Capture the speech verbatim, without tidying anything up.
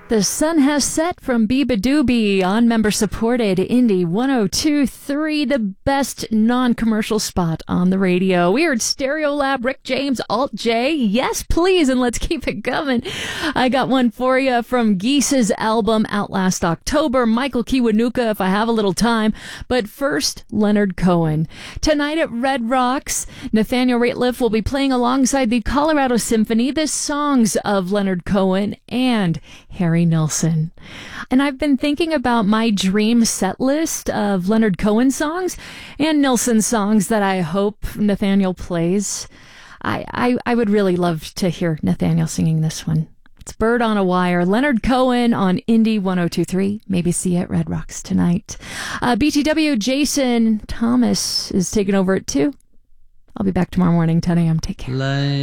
The sun has set from Biba Doobie on member-supported Indie one oh two point three, the best non-commercial spot on the radio. We heard Stereolab, Rick James, Alt J. Yes, please, and let's keep it coming. I got one for you from Geese's album out last October. Michael Kiwanuka, If I Have a Little Time. But first, Leonard Cohen. Tonight at Red Rocks, Nathaniel Rateliff will be playing alongside the Colorado Symphony the songs of Leonard Cohen and Harry Nilsson. And I've been thinking about my dream set list of Leonard Cohen songs and Nilsson songs that I hope Nathaniel plays. I, I, I would really love to hear Nathaniel singing this one. It's Bird on a Wire, Leonard Cohen on Indie one oh two point three. Maybe see you at Red Rocks tonight. Uh, B T W, Jason Thomas is taking over at two. I'll be back tomorrow morning, ten a.m. Take care.